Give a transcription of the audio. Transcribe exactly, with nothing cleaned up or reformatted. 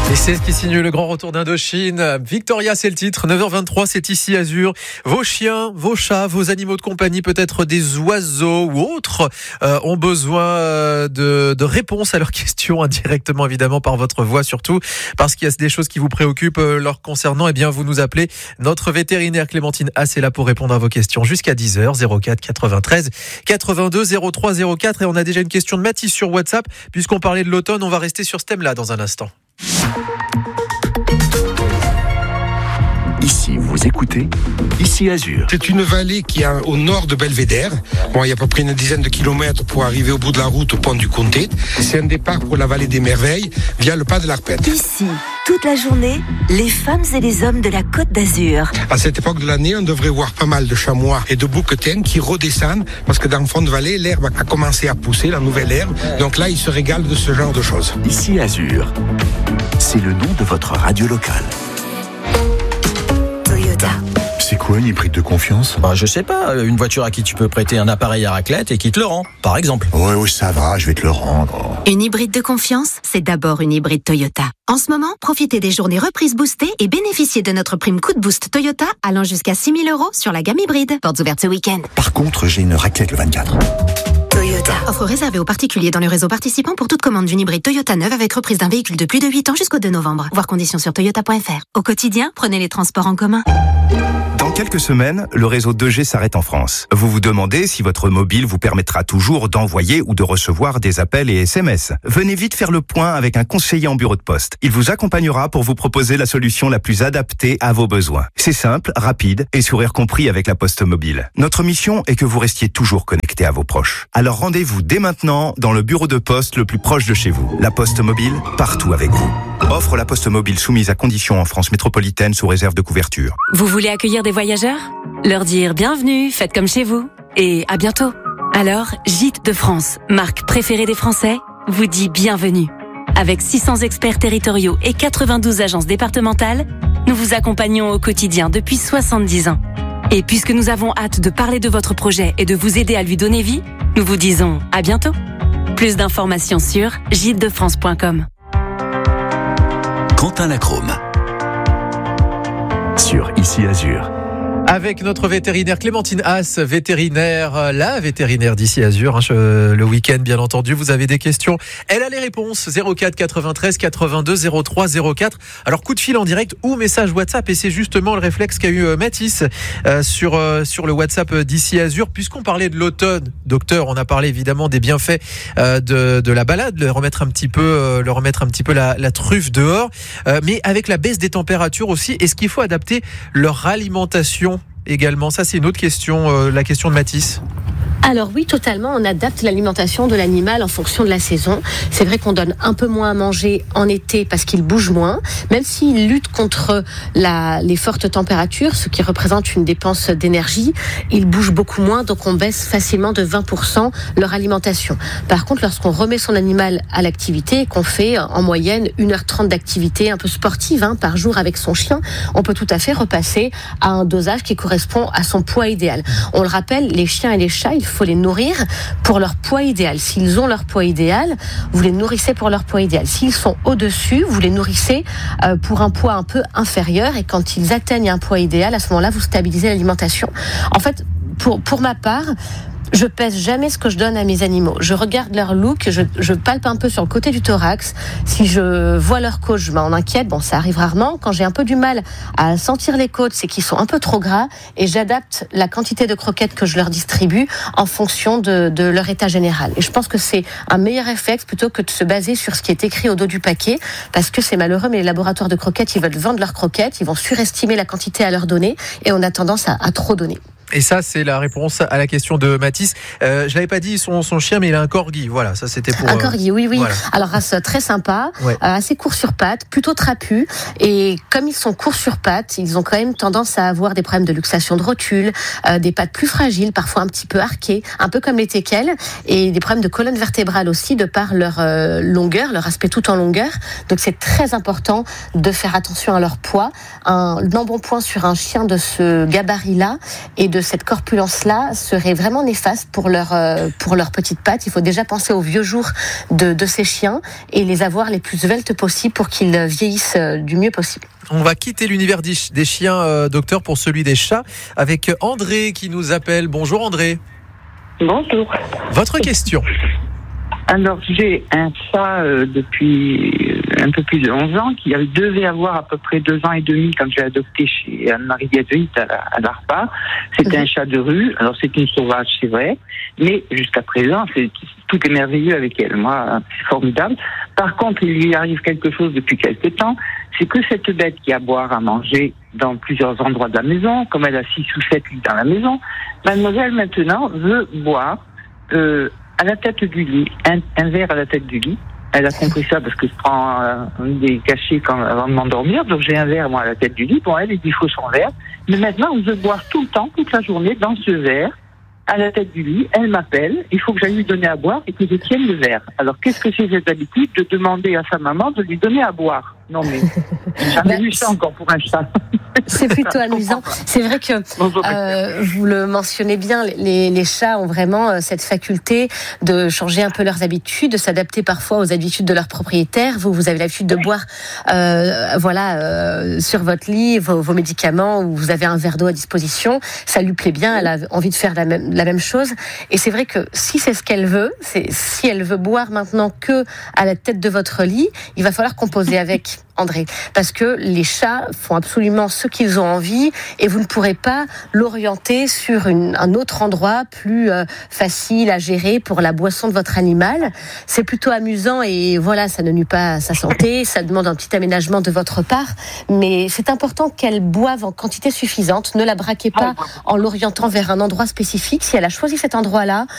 Et c'est ce qui signe le grand retour d'Indochine. Victoria, c'est le titre. neuf heures vingt-trois, c'est ici Azur. Vos chiens, vos chats, vos animaux de compagnie, peut-être des oiseaux ou autres, euh, ont besoin de, de réponses à leurs questions, indirectement évidemment par votre voix surtout, parce qu'il y a des choses qui vous préoccupent euh, leur concernant. Eh bien, vous nous appelez. Notre vétérinaire Clémentine Haas est là pour répondre à vos questions jusqu'à dix heures. zéro quatre quatre-vingt-treize quatre-vingt-deux zéro trois zéro quatre. Et on a déjà une question de Mathis sur WhatsApp. Puisqu'on parlait de l'automne, on va rester sur ce thème-là dans un instant. Ici, vous écoutez Ici Azur. C'est une vallée qui est au nord de Belvédère. Bon, il y a à peu près une dizaine de kilomètres pour arriver au bout de la route au pont du Comté. C'est un départ pour la vallée des Merveilles via le pas de l'Arpette. Ici, toute la journée, les femmes et les hommes de la Côte d'Azur. À cette époque de l'année, on devrait voir pas mal de chamois et de bouquetins qui redescendent parce que dans le fond de vallée, l'herbe a commencé à pousser, la nouvelle herbe. Donc là, ils se régalent de ce genre de choses. Ici Azur, c'est le nom de votre radio locale. Toyota. C'est quoi une hybride de confiance ? Bah, je sais pas, une voiture à qui tu peux prêter un appareil à raclette et qui te le rend, par exemple. Ouais, ouais, ça va, je vais te le rendre. Une hybride de confiance, c'est d'abord une hybride Toyota. En ce moment, profitez des journées reprises boostées et bénéficiez de notre prime coup de boost Toyota allant jusqu'à six mille euros sur la gamme hybride. Portes ouvertes ce week-end. Par contre, j'ai une raclette le vingt-quatre. Toyota. Offre réservée aux particuliers dans le réseau participant pour toute commande d'une hybride Toyota neuve avec reprise d'un véhicule de plus de huit ans jusqu'au deux novembre. Voir conditions sur toyota point f r. Au quotidien, prenez les transports en commun. Dans quelques semaines, le réseau deux G s'arrête en France. Vous vous demandez si votre mobile vous permettra toujours d'envoyer ou de recevoir des appels et S M S. Venez vite faire le point avec un conseiller en bureau de poste. Il vous accompagnera pour vous proposer la solution la plus adaptée à vos besoins. C'est simple, rapide et sourire compris avec la Poste Mobile. Notre mission est que vous restiez toujours connecté à vos proches. Alors rendez-vous dès maintenant dans le bureau de poste le plus proche de chez vous. La Poste Mobile, partout avec vous. Offre la Poste Mobile soumise à conditions en France métropolitaine sous réserve de couverture. Vous voulez accueillir des voyageurs ? Leur dire bienvenue, faites comme chez vous et à bientôt. Alors, Gîtes de France, marque préférée des Français, vous dit bienvenue. Avec six cents experts territoriaux et quatre-vingt-douze agences départementales, nous vous accompagnons au quotidien depuis soixante-dix ans. Et puisque nous avons hâte de parler de votre projet et de vous aider à lui donner vie, nous vous disons à bientôt. Plus d'informations sur gîtes de france point com. Quentin Lacrome sur Ici Azur. Avec notre vétérinaire Clémentine Haas, vétérinaire, la vétérinaire d'Ici Azur, hein, je, le week-end bien entendu, vous avez des questions, elle a les réponses, zéro quatre quatre-vingt-treize quatre-vingt-deux zéro trois zéro quatre. Alors coup de fil en direct ou message WhatsApp, et c'est justement le réflexe qu'a eu euh, Mathis euh, sur, euh, sur le WhatsApp d'Ici Azur, puisqu'on parlait de l'automne. Docteur, on a parlé évidemment des bienfaits euh, de, de la balade, le remettre un petit peu, euh, le remettre un petit peu la, la truffe dehors, euh, mais avec la baisse des températures aussi, est-ce qu'il faut adapter leur alimentation également? Ça, c'est une autre question, euh, la question de Mathis. Alors oui, totalement, on adapte l'alimentation de l'animal en fonction de la saison. C'est vrai qu'on donne un peu moins à manger en été parce qu'il bouge moins, même s'il lutte contre la, les fortes températures, ce qui représente une dépense d'énergie, il bouge beaucoup moins, donc on baisse facilement de vingt pour cent leur alimentation. Par contre, lorsqu'on remet son animal à l'activité, qu'on fait en moyenne une heure trente d'activité un peu sportive hein, par jour avec son chien, on peut tout à fait repasser à un dosage qui correspond à son poids idéal. On le rappelle, les chiens et les chats, il faut les nourrir pour leur poids idéal. S'ils ont leur poids idéal, vous les nourrissez pour leur poids idéal. S'ils sont au-dessus, vous les nourrissez euh, pour un poids un peu inférieur, et quand ils atteignent un poids idéal, à ce moment-là, vous stabilisez l'alimentation. En fait, pour, pour ma part, je pèse jamais ce que je donne à mes animaux. Je regarde leur look, je, je palpe un peu sur le côté du thorax. Si je vois leur côte, je m'en inquiète. Bon, ça arrive rarement. Quand j'ai un peu du mal à sentir les côtes, c'est qu'ils sont un peu trop gras, et j'adapte la quantité de croquettes que je leur distribue en fonction de, de leur état général. Et je pense que c'est un meilleur réflexe plutôt que de se baser sur ce qui est écrit au dos du paquet, parce que c'est malheureux, mais les laboratoires de croquettes, ils veulent vendre leurs croquettes, ils vont surestimer la quantité à leur donner, et on a tendance à, à trop donner. Et ça, c'est la réponse à la question de Mathis. Euh, je l'avais pas dit son, son chien, mais il a un corgi. Voilà, ça c'était pour... Un corgi, oui, oui. Voilà. Alors, race très sympa, ouais. euh, assez court sur pattes, plutôt trapu. Et comme ils sont courts sur pattes, ils ont quand même tendance à avoir des problèmes de luxation de rotule, euh, des pattes plus fragiles, parfois un petit peu arquées, un peu comme les teckels, et des problèmes de colonne vertébrale aussi, de par leur euh, longueur, leur aspect tout en longueur. Donc, c'est très important de faire attention à leur poids. Un embonpoint sur un chien de ce gabarit-là et de de cette corpulence-là serait vraiment néfaste pour leur, euh, pour leurs petites pattes. Il faut déjà penser aux vieux jours de, de ces chiens et les avoir les plus sveltes possible pour qu'ils vieillissent du mieux possible. On va quitter l'univers des chiens, euh, docteur, pour celui des chats, avec André qui nous appelle. Bonjour André. Bonjour. Votre question. Alors, j'ai un chat euh, depuis un peu plus de onze ans qui avait, devait avoir à peu près deux ans et demi quand j'ai adopté chez Anne-Marie Gazuit à, la, à l'Arpa. C'était mmh. un chat de rue. Alors, c'est une sauvage, c'est vrai. Mais jusqu'à présent, c'est, tout est merveilleux avec elle. Moi, c'est formidable. Par contre, il lui arrive quelque chose depuis quelque temps. C'est que cette bête qui a à boire, à manger dans plusieurs endroits de la maison, comme elle a six ou sept lits dans la maison, mademoiselle, maintenant, veut boire euh, à la tête du lit, un, un verre à la tête du lit. Elle a compris ça parce que je prends euh, des cachets quand, avant de m'endormir. Donc j'ai un verre, moi, à la tête du lit. Bon, elle, il faut son verre. Mais maintenant, on veut boire tout le temps, toute la journée, dans ce verre, à la tête du lit. Elle m'appelle. Il faut que j'aille lui donner à boire et que je tienne le verre. Alors, qu'est-ce que c'est cette habitude de demander à sa maman de lui donner à boire? Non, mais j'ai jamais vu ça encore pour un chat. C'est plutôt amusant. C'est vrai que euh, vous le mentionnez bien, les, les chats ont vraiment euh, cette faculté de changer un peu leurs habitudes, de s'adapter parfois aux habitudes de leurs propriétaires. Vous, vous avez l'habitude de boire, euh, voilà, euh, sur votre lit, vos, vos médicaments, ou vous avez un verre d'eau à disposition. Ça lui plaît bien. Elle a envie de faire la même, la même chose. Et c'est vrai que si c'est ce qu'elle veut, c'est, si elle veut boire maintenant que à la tête de votre lit, il va falloir composer avec. André, parce que les chats font absolument ce qu'ils ont envie et vous ne pourrez pas l'orienter sur une, un autre endroit plus euh, facile à gérer pour la boisson de votre animal. C'est plutôt amusant et voilà, ça ne nuit pas à sa santé, ça demande un petit aménagement de votre part, mais c'est important qu'elle boive en quantité suffisante. Ne la braquez pas en l'orientant vers un endroit spécifique. Si elle a choisi cet endroit-là,